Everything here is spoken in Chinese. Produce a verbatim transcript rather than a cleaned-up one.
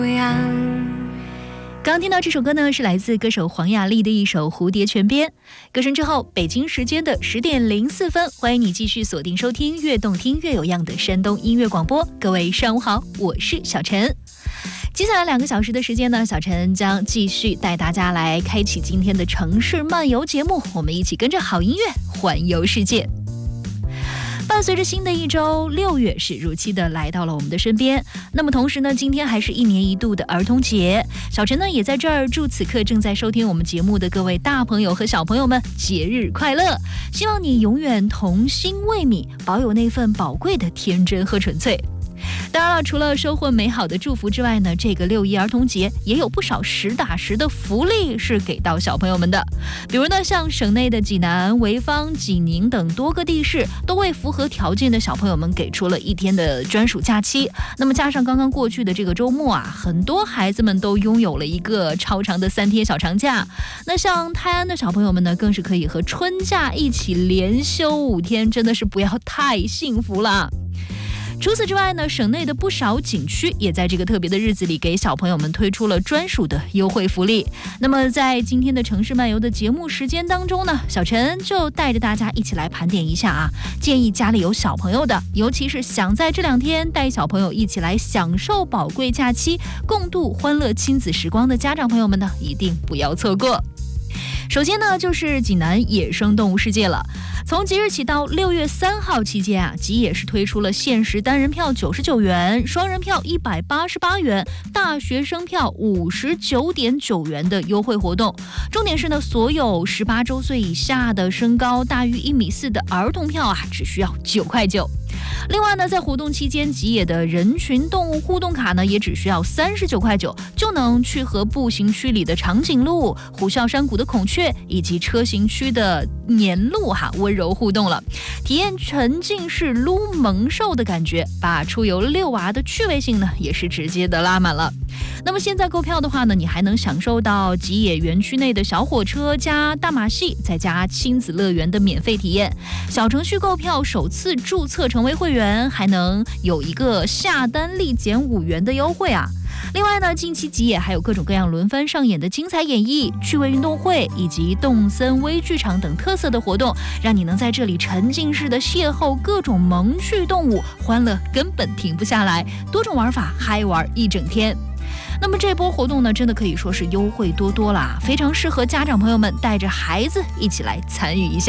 刚刚听到这首歌呢，是来自歌手黄雅莉的一首《蝴蝶泉边》。歌声之后，北京时间的十点零四分，欢迎你继续锁定收听越动听越有样的山东音乐广播。各位上午好，我是小陈。接下来两个小时的时间呢，小陈将继续带大家来开启今天的城市漫游节目，我们一起跟着好音乐环游世界。伴随着新的一周，六月是如期的来到了我们的身边。那么同时呢，今天还是一年一度的儿童节，小陈呢也在这儿祝此刻正在收听我们节目的各位大朋友和小朋友们节日快乐！希望你永远童心未泯，保有那份宝贵的天真和纯粹。当然了，除了收获美好的祝福之外呢，这个六一儿童节也有不少实打实的福利是给到小朋友们的。比如呢，像省内的济南、潍坊、济宁等多个地市都为符合条件的小朋友们给出了一天的专属假期。那么加上刚刚过去的这个周末啊，很多孩子们都拥有了一个超长的三天小长假。那像泰安的小朋友们呢，更是可以和春假一起连休五天，真的是不要太幸福了。除此之外呢，省内的不少景区也在这个特别的日子里给小朋友们推出了专属的优惠福利。那么在今天的城市漫游的节目时间当中呢，小陈就带着大家一起来盘点一下啊，建议家里有小朋友的，尤其是想在这两天带小朋友一起来享受宝贵假期，共度欢乐亲子时光的家长朋友们呢，一定不要错过。首先呢，就是济南野生动物世界了。从即日起到六月三号期间啊，济野是推出了限时单人票九十九元、双人票一百八十八元、大学生票五十九点九元的优惠活动。重点是呢，所有十八周岁以下的、身高大于一米四的儿童票啊，只需要九块九。另外呢，在活动期间，济野的人群动物互动卡呢，也只需要三十九块九，就能去和步行区里的长颈鹿、虎啸山谷的孔雀以及车行区的年鹿哈温柔互动了，体验沉浸式撸萌兽的感觉，把出游遛娃的趣味性呢，也是直接的拉满了。那么现在购票的话呢，你还能享受到济野园区内的小火车加大马戏，再加亲子乐园的免费体验。小程序购票首次注册成为会员，还能有一个下单立减五元的优惠啊。另外呢，近期济野还有各种各样轮番上演的精彩演绎、趣味运动会以及动森微剧场等特色的活动，让你能在这里沉浸式的邂逅各种萌趣动物，欢乐根本停不下来，多种玩法嗨玩一整天。那么这波活动呢，真的可以说是优惠多多啦，非常适合家长朋友们带着孩子一起来参与一下。